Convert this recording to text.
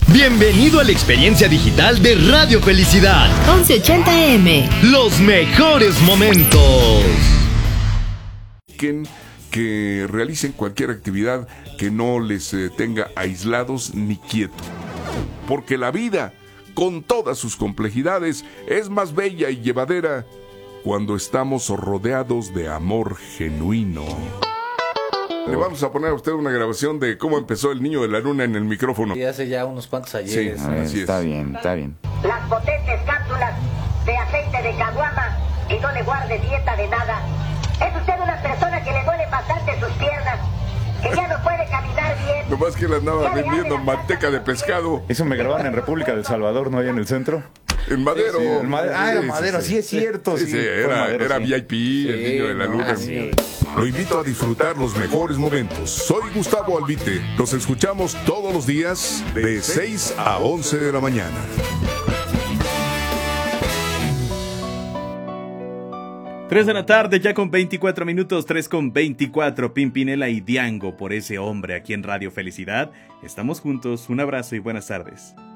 Bienvenido a la experiencia digital de Radio Felicidad. 1180M. Los mejores momentos. Que realicen cualquier actividad que no les tenga aislados ni quietos. Porque la vida, con todas sus complejidades, es más bella y llevadera cuando estamos rodeados de amor genuino. Le vamos a poner a usted una grabación de cómo empezó el niño de la luna en el micrófono. Y hace ya unos cuantos ayeres. Sí, así es. Está bien. Las potentes cápsulas de aceite de caguama y no le guarde dieta de nada. Es usted una persona que le duele bastante sus piernas, que ya no puede caminar bien. Nomás que él andaba vendiendo manteca de pescado. Eso me grabaron en República del Salvador, ¿no? Allá en el centro. En Madero. Sí, era Madero, sí es cierto. Sí, era VIP, el niño de la luna. Sí. Lo invito a disfrutar los mejores momentos. Soy Gustavo Albite. Los escuchamos todos los días de 6 a 11 de la mañana. 3 de la tarde, ya con 24 minutos, 3 con 24, Pimpinela y Diango por ese hombre aquí en Radio Felicidad. Estamos juntos, un abrazo y buenas tardes.